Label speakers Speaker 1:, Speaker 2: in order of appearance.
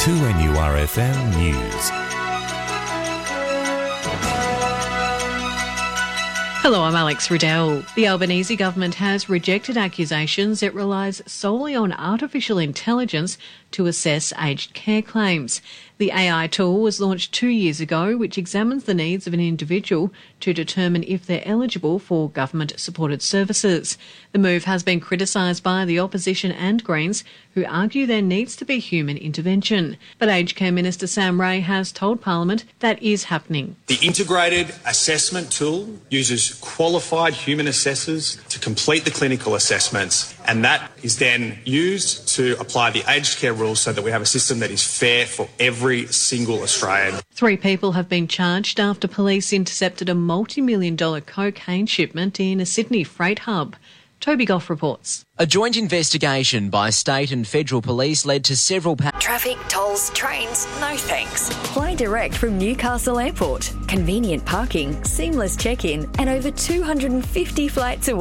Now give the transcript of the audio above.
Speaker 1: 2NURFM News.
Speaker 2: Hello, I'm Alex Riddell. The Albanese government has rejected accusations it relies solely on artificial intelligence to assess aged care claims. The AI tool was launched 2 years ago, which examines the needs of an individual to determine if they're eligible for government-supported services. The move has been criticised by the opposition and Greens, who argue there needs to be human intervention. But Aged Care Minister Sam Ray has told Parliament that is happening.
Speaker 3: The integrated assessment tool uses qualified human assessors to complete the clinical assessments, and that is then used to apply the aged care rules so that we have a system that is fair for every single Australian.
Speaker 2: 3 people have been charged after police intercepted a multi-million-dollar cocaine shipment in a Sydney freight hub. Toby Goff reports.
Speaker 4: A joint investigation by state and federal police led to several...
Speaker 5: Traffic, tolls, trains, no thanks. Fly direct from Newcastle Airport. Convenient parking, seamless check-in and over 250 flights a week.